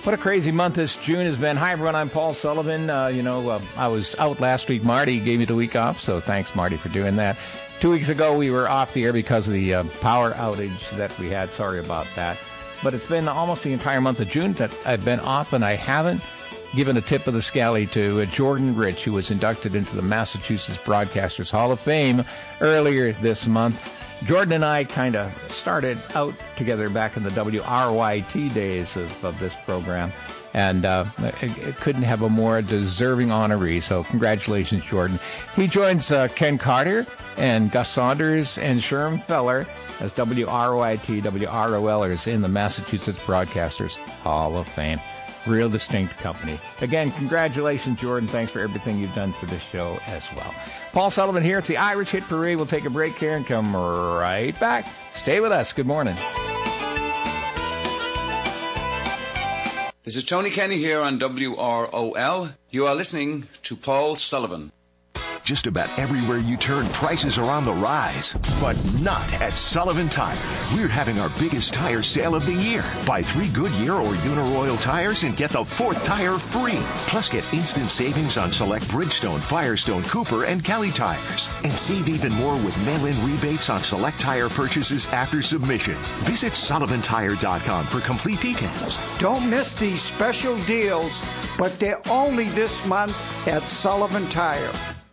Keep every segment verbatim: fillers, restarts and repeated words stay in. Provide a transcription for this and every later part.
What a crazy month this June has been. Hi, everyone. I'm Paul Sullivan. Uh, you know, uh, I was out last week. Marty gave me the week off, so thanks, Marty, for doing that. Two weeks ago, we were off the air because of the uh, power outage that we had. Sorry about that. But it's been almost the entire month of June that I've been off, and I haven't given a tip of the scally to uh, Jordan Rich, who was inducted into the Massachusetts Broadcasters Hall of Fame earlier this month. Jordan and I kind of started out together back in the W R Y T days of, of this program, and uh, it, it couldn't have a more deserving honoree, so congratulations, Jordan. He joins uh, Ken Carter and Gus Saunders and Sherm Feller as W R Y T, W R O Lers in the Massachusetts Broadcasters Hall of Fame. Real distinct company. Again, congratulations, Jordan. Thanks for everything you've done for this show as well. Paul Sullivan here. It's the Irish Hit Parade. We'll take a break here and come right back. Stay with us. Good morning. This is Tony Kenny here on W R O L. You are listening to Paul Sullivan. Just about everywhere you turn, prices are on the rise, but not at Sullivan Tire. We're having our biggest tire sale of the year. Buy three Goodyear or Uniroyal tires and get the fourth tire free. Plus, get instant savings on select Bridgestone, Firestone, Cooper, and Kelly tires. And save even more with mail-in rebates on select tire purchases after submission. Visit Sullivan Tire dot com for complete details. Don't miss these special deals, but they're only this month at Sullivan Tire.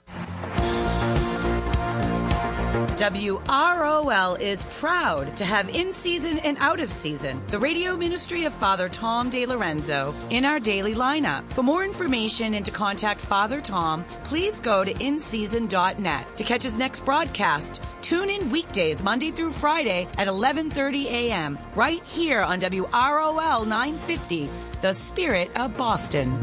W R O L is proud to have in-season and out-of-season the radio ministry of Father Tom DeLorenzo in our daily lineup. For more information and to contact Father Tom, please go to in season dot net. To catch his next broadcast, tune in weekdays Monday through Friday at eleven thirty a.m. right here on W R O L nine fifty, The Spirit of Boston.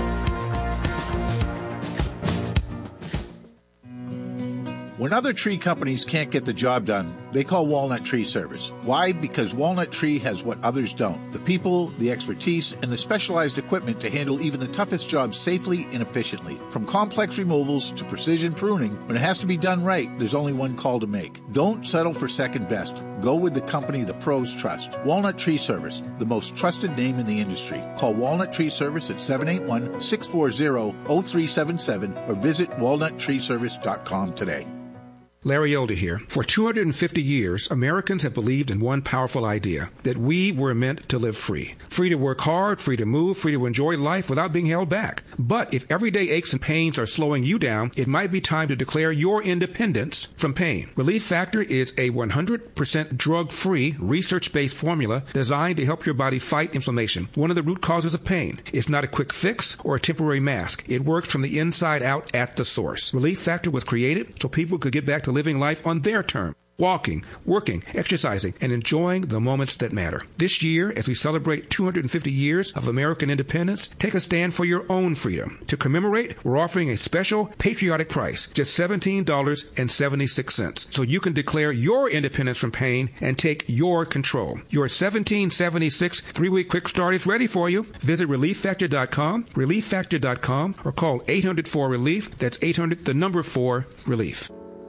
When other tree companies can't get the job done, they call Walnut Tree Service. Why? Because Walnut Tree has what others don't. The people, the expertise, and the specialized equipment to handle even the toughest jobs safely and efficiently. From complex removals to precision pruning, when it has to be done right, there's only one call to make. Don't settle for second best. Go with the company the pros trust. Walnut Tree Service, the most trusted name in the industry. Call Walnut Tree Service at seven eight one, six four zero, zero three seven seven or visit walnut tree service dot com today. Larry Elder here. For two hundred fifty years, Americans have believed in one powerful idea, that we were meant to live free. Free to work hard, free to move, free to enjoy life without being held back. But if everyday aches and pains are slowing you down, it might be time to declare your independence from pain. Relief Factor is a one hundred percent drug-free, research-based formula designed to help your body fight inflammation, one of the root causes of pain. It's not a quick fix or a temporary mask. It works from the inside out at the source. Relief Factor was created so people could get back to living life on their terms. Walking, working, exercising, and enjoying the moments that matter. This year, as we celebrate two hundred fifty years of American independence, take a stand for your own freedom. To commemorate, we're offering a special patriotic price, just seventeen dollars and seventy-six cents, so you can declare your independence from pain and take your control. Your seventeen seventy-six three-week quick start is ready for you. Visit relief factor dot com, relief factor dot com, or call eight hundred four relief. That's eight hundred, the number four, relief.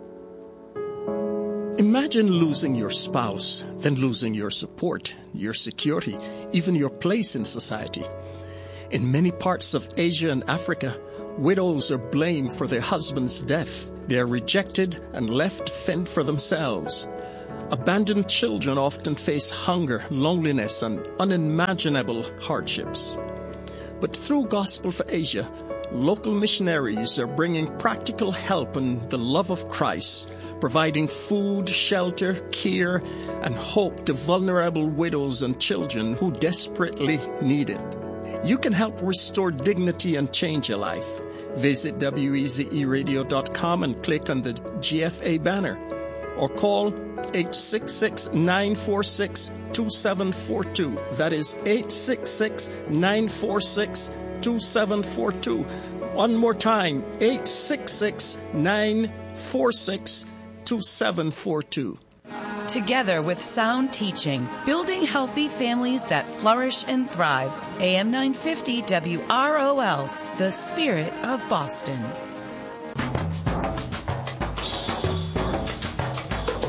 Imagine losing your spouse, then losing your support, your security, even your place in society. In many parts of Asia and Africa, widows are blamed for their husband's death. They are rejected and left to fend for themselves. Abandoned children often face hunger, loneliness, and unimaginable hardships. But through Gospel for Asia, local missionaries are bringing practical help and the love of Christ, providing food, shelter, care, and hope to vulnerable widows and children who desperately need it. You can help restore dignity and change your life. Visit W E Z E radio dot com and click on the G F A banner, or call eight six six, nine four six, two seven four two. That is eight six six, nine four six, two seven four two. One more time, eight six six, nine four six, two seven four two. Together with sound teaching, building healthy families that flourish and thrive. A M nine fifty W R O L, the Spirit of Boston.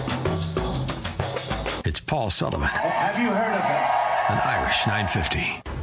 It's Paul Sullivan. Have you heard of him? An Irish nine fifty.